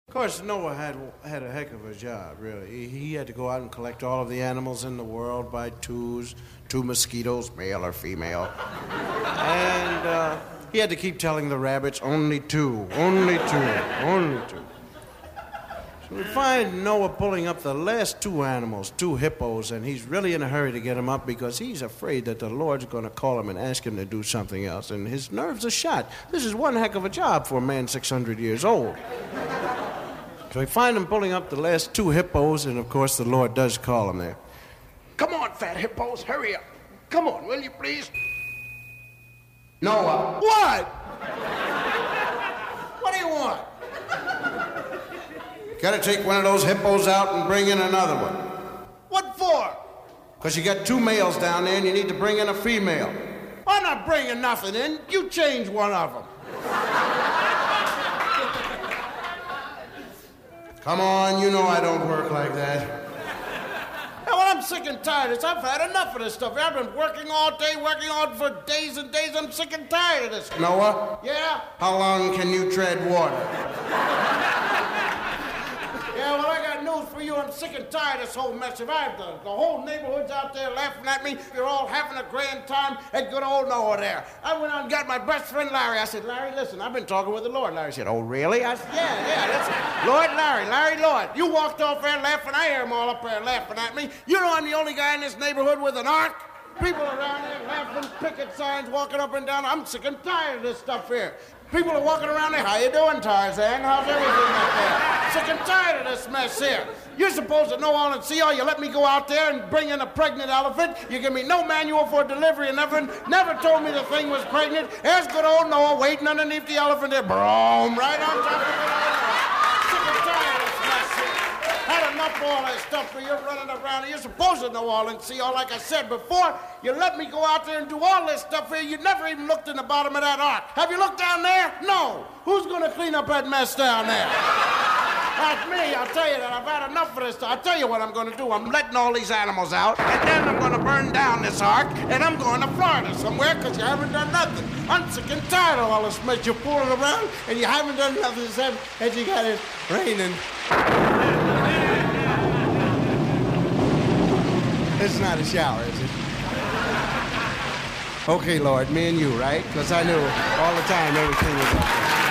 Of course, Noah had a heck of a job, really. He had to go out and collect all of the animals in the world by twos, 2 mosquitoes, male or female. And he had to keep telling the rabbits, only 2, only 2, only 2. So we find Noah pulling up the last 2 animals, 2 hippos, and he's really in a hurry to get them up because he's afraid that the Lord's going to call him and ask him to do something else, and his nerves are shot. This is one heck of a job for a man 600 years old. So we find him pulling up the last 2 hippos, and of course the Lord does call him there. Come on, fat hippos, hurry up. Come on, will you please? Noah. What? What do you want? Gotta take one of those hippos out and bring in another one. What for? Because you got 2 males down there and you need to bring in a female. I'm not bringing nothing in. You change one of them. Come on, you know I don't work like that. Hey, well, I'm sick and tired of this. I've had enough of this stuff. I've been working all day, working on for days and days. I'm sick and tired of this. Noah? Yeah? How long can you tread water? Yeah, well, I got news for you. I'm sick and tired of this whole mess that I've done. The whole neighborhood's out there laughing at me. You're all having a grand time at good old Noah there. I went out and got my best friend Larry. I said, Larry, listen, I've been talking with the Lord. Larry said, oh, really? I said, yeah, listen. Larry Lord. You walked off there laughing. I hear them all up there laughing at me. You know I'm the only guy in this neighborhood with an ark? People around there laughing, picket signs, walking up and down. I'm sick and tired of this stuff here. People are walking around there. How you doing, Tarzan? How's everything up there? Sick and tired of this mess here. You're supposed to know all and see all. You let me go out there and bring in a pregnant elephant. You give me no manual for delivery and nothing. Never told me the thing was pregnant. There's good old Noah waiting underneath the elephant there. Boom, right on top of it all. Sick and tired of this mess here. Had enough of all that stuff where you're running around and you're supposed to know all and see all. Like I said before, you let me go out there and do all this stuff here. You never even looked in the bottom of that ark. Have you looked down there? No. Who's going to clean up that mess down there? That's me. I'll tell you that. I've had enough of this. I'll tell you what I'm going to do. I'm letting all these animals out, and then I'm going to burn down this ark, and I'm going to Florida somewhere because you haven't done nothing. I'm sick and tired of all this mess. You're fooling around, and you haven't done nothing except that you got it raining. It's not a shower, is it? Okay, Lord, me and you, right? Because I knew all the time everything was up there.